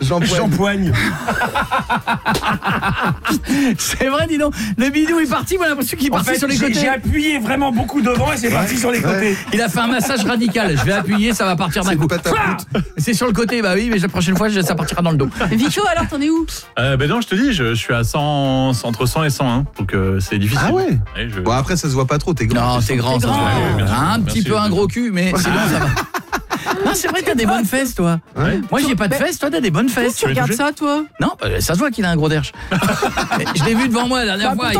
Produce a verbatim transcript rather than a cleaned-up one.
J'empoigne. C'est vrai, dis donc. Le bidou est parti, on a l'impression qu'il est En parti fait, sur les j'ai, côtés. j'ai appuyé vraiment beaucoup devant et c'est parti sur les côtés. Il a fait un massage radical. Je vais appuyer, ça va partir d'un coup. C'est sur le côté, bah oui, mais la prochaine fois, ça partira dans le dos. Vico, alors t'en es où? Euh, ben non, je te dis, je, je suis à cent, entre cent et cent un, donc euh, c'est difficile. Ah ouais, ouais je... Bon, après, ça se voit pas trop, t'es grand. Non, t'es grand, T'es ça se grand. voit. Ouais, bien sûr. Un Merci, petit peu un merci. gros cul, mais sinon ça va. Non, c'est vrai, t'as des bonnes fesses, toi. Ouais. Moi, j'ai pas de fesses, toi, t'as des bonnes fesses. Tu regardes ça, toi? Non, bah, ça se voit qu'il a un gros derche. Je l'ai vu devant moi la dernière Bah, fois.